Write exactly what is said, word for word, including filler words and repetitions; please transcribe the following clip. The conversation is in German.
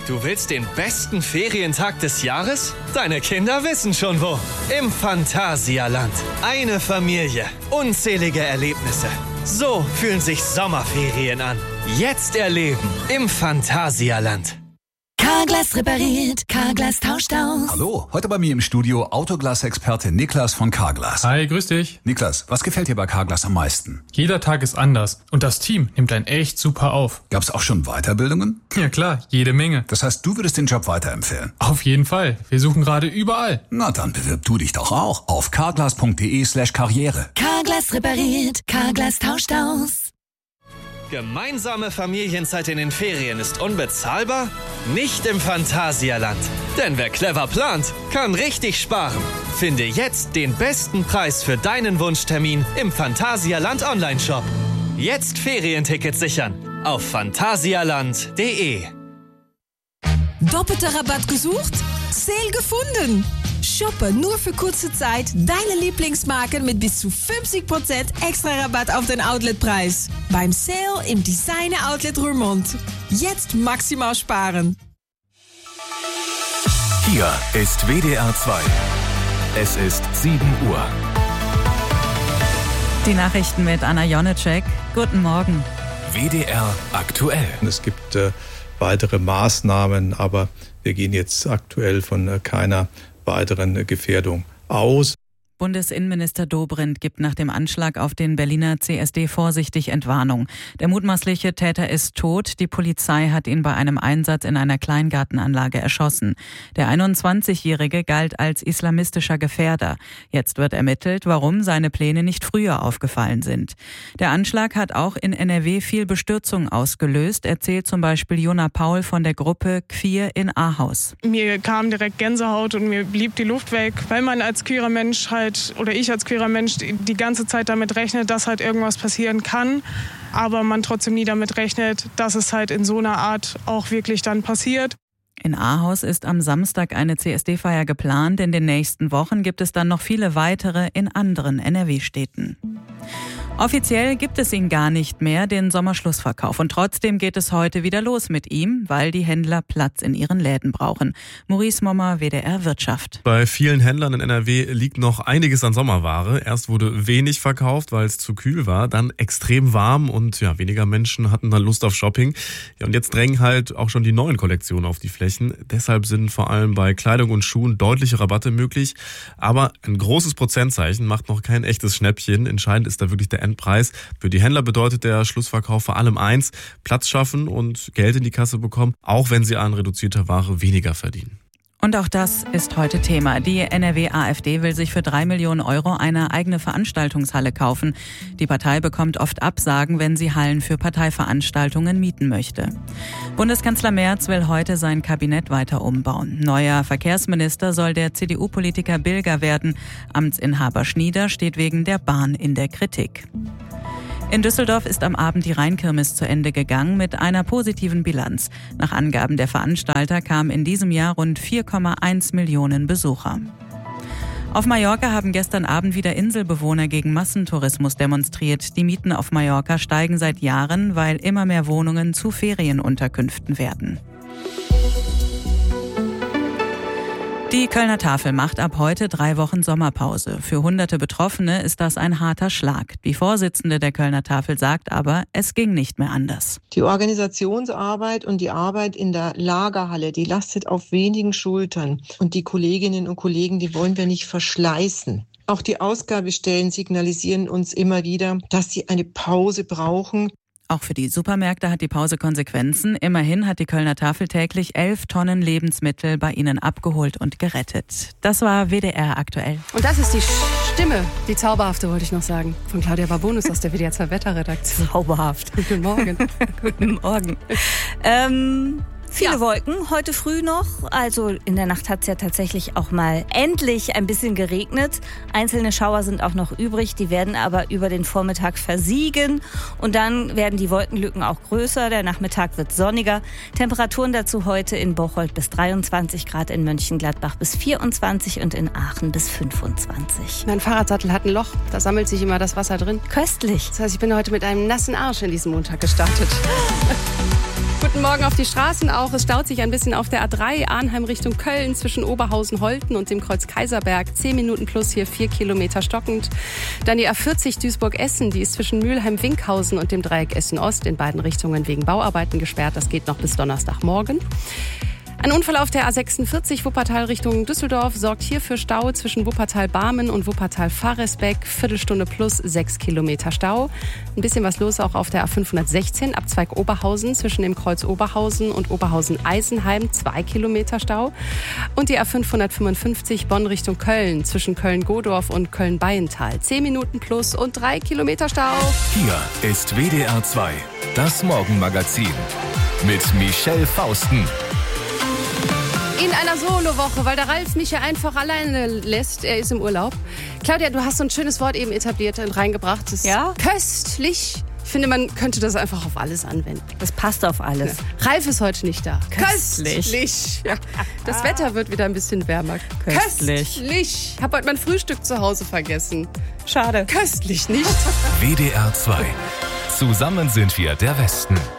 Du willst den besten Ferientag des Jahres? Deine Kinder wissen schon wo. Im Phantasialand. Eine Familie. Unzählige Erlebnisse. So fühlen sich Sommerferien an. Jetzt erleben im Phantasialand. Carglass repariert, Carglass tauscht aus. Hallo, heute bei mir im Studio Autoglas-Experte Niklas von Carglass. Hi, grüß dich. Niklas, was gefällt dir bei Carglass am meisten? Jeder Tag ist anders und das Team nimmt einen echt super auf. Gab's auch schon Weiterbildungen? Ja klar, jede Menge. Das heißt, du würdest den Job weiterempfehlen? Auf jeden Fall. Wir suchen gerade überall. Na, dann bewirb du dich doch auch auf carglass.de slash karriere. Carglass repariert, Carglass tauscht aus. Gemeinsame Familienzeit in den Ferien ist unbezahlbar? Nicht im Phantasialand. Denn wer clever plant, kann richtig sparen. Finde jetzt den besten Preis für deinen Wunschtermin im Phantasialand Online-Shop. Jetzt Ferientickets sichern auf phantasialand punkt de. Doppelter Rabatt gesucht? Sale gefunden! Shoppe nur für kurze Zeit deine Lieblingsmarken mit bis zu fünfzig Prozent extra Rabatt auf den Outletpreis. Beim Sale im Designer Outlet Roermond. Jetzt maximal sparen. Hier ist W D R zwei. Es ist sieben Uhr. Die Nachrichten mit Anna Jonitschek. Guten Morgen. W D R aktuell. Es gibt äh, weitere Maßnahmen, aber wir gehen jetzt aktuell von äh, keiner weiteren Gefährdung aus. Bundesinnenminister Dobrindt gibt nach dem Anschlag auf den Berliner C S D vorsichtig Entwarnung. Der mutmaßliche Täter ist tot. Die Polizei hat ihn bei einem Einsatz in einer Kleingartenanlage erschossen. Der einundzwanzigjährige galt als islamistischer Gefährder. Jetzt wird ermittelt, warum seine Pläne nicht früher aufgefallen sind. Der Anschlag hat auch in N R W viel Bestürzung ausgelöst, erzählt zum Beispiel Jona Paul von der Gruppe Queer in Ahaus. Mir kam direkt Gänsehaut und mir blieb die Luft weg, weil man als queerer Mensch halt oder ich als queerer Mensch die ganze Zeit damit rechnet, dass halt irgendwas passieren kann, aber man trotzdem nie damit rechnet, dass es halt in so einer Art auch wirklich dann passiert. In Ahaus ist am Samstag eine C S D-Feier geplant. In den nächsten Wochen gibt es dann noch viele weitere in anderen N R W-Städten. Offiziell gibt es ihn gar nicht mehr, den Sommerschlussverkauf. Und trotzdem geht es heute wieder los mit ihm, weil die Händler Platz in ihren Läden brauchen. Maurice Mommer, W D R Wirtschaft. Bei vielen Händlern in N R W liegt noch einiges an Sommerware. Erst wurde wenig verkauft, weil es zu kühl war. Dann extrem warm und ja, weniger Menschen hatten dann Lust auf Shopping. Ja, und jetzt drängen halt auch schon die neuen Kollektionen auf die Flächen. Deshalb sind vor allem bei Kleidung und Schuhen deutliche Rabatte möglich. Aber ein großes Prozentzeichen macht noch kein echtes Schnäppchen. Entscheidend ist da wirklich der Preis. Für die Händler bedeutet der Schlussverkauf vor allem eins: Platz schaffen und Geld in die Kasse bekommen, auch wenn sie an reduzierter Ware weniger verdienen. Und auch das ist heute Thema. Die N R W AfD will sich für drei Millionen Euro eine eigene Veranstaltungshalle kaufen. Die Partei bekommt oft Absagen, wenn sie Hallen für Parteiveranstaltungen mieten möchte. Bundeskanzler Merz will heute sein Kabinett weiter umbauen. Neuer Verkehrsminister soll der C D U-Politiker Bilger werden. Amtsinhaber Schnieder steht wegen der Bahn in der Kritik. In Düsseldorf ist am Abend die Rheinkirmes zu Ende gegangen mit einer positiven Bilanz. Nach Angaben der Veranstalter kamen in diesem Jahr rund vier Komma eins Millionen Besucher. Auf Mallorca haben gestern Abend wieder Inselbewohner gegen Massentourismus demonstriert. Die Mieten auf Mallorca steigen seit Jahren, weil immer mehr Wohnungen zu Ferienunterkünften werden. Die Kölner Tafel macht ab heute drei Wochen Sommerpause. Für hunderte Betroffene ist das ein harter Schlag. Die Vorsitzende der Kölner Tafel sagt aber, es ging nicht mehr anders. Die Organisationsarbeit und die Arbeit in der Lagerhalle, die lastet auf wenigen Schultern. Und die Kolleginnen und Kollegen, die wollen wir nicht verschleißen. Auch die Ausgabestellen signalisieren uns immer wieder, dass sie eine Pause brauchen. Auch für die Supermärkte hat die Pause Konsequenzen. Immerhin hat die Kölner Tafel täglich elf Tonnen Lebensmittel bei ihnen abgeholt und gerettet. Das war W D R aktuell. Und das ist die Stimme, die zauberhafte, wollte ich noch sagen, von Claudia Barbonus aus der W D R zwei Wetterredaktion. Zauberhaft. Guten Morgen. Guten Morgen. Ähm... Viele Ja. Wolken heute früh noch, also in der Nacht hat es ja tatsächlich auch mal endlich ein bisschen geregnet. Einzelne Schauer sind auch noch übrig, die werden aber über den Vormittag versiegen und dann werden die Wolkenlücken auch größer. Der Nachmittag wird sonniger. Temperaturen dazu heute in Bocholt bis dreiundzwanzig Grad, in Mönchengladbach bis vierundzwanzig und in Aachen bis fünfundzwanzig. Mein Fahrradsattel hat ein Loch, da sammelt sich immer das Wasser drin. Köstlich. Das heißt, ich bin heute mit einem nassen Arsch in diesen Montag gestartet. Guten Morgen auf die Straßen auch. Es staut sich ein bisschen auf der A drei Arnheim Richtung Köln zwischen Oberhausen-Holten und dem Kreuz Kaiserberg. Zehn Minuten plus hier vier Kilometer stockend. Dann die A vierzig Duisburg-Essen. Die ist zwischen Mülheim-Winkhausen und dem Dreieck Essen-Ost in beiden Richtungen wegen Bauarbeiten gesperrt. Das geht noch bis Donnerstagmorgen. Ein Unfall auf der A sechsundvierzig Wuppertal Richtung Düsseldorf sorgt hier für Stau zwischen Wuppertal-Barmen und Wuppertal-Faresbeck. Viertelstunde plus sechs Kilometer Stau. Ein bisschen was los auch auf der A fünfhundertsechzehn Abzweig Oberhausen zwischen dem Kreuz Oberhausen und Oberhausen-Eisenheim. Zwei Kilometer Stau. Und die A fünfhundertfünfundfünfzig Bonn Richtung Köln zwischen Köln-Godorf und Köln-Beiental. Zehn Minuten plus und drei Kilometer Stau. Hier ist W D R zwei, das Morgenmagazin mit Michelle Fausten. In einer Solo-Woche, weil der Ralf mich ja einfach alleine lässt. Er ist im Urlaub. Claudia, du hast so ein schönes Wort eben etabliert und reingebracht. Das ja? Köstlich. Ich finde, man könnte das einfach auf alles anwenden. Das passt auf alles. Ja. Ralf ist heute nicht da. Köstlich. Köstlich. Ja. Das Wetter wird wieder ein bisschen wärmer. Köstlich. Köstlich. Ich habe heute mein Frühstück zu Hause vergessen. Schade. Köstlich, nicht? W D R zwei. Zusammen sind wir der Westen.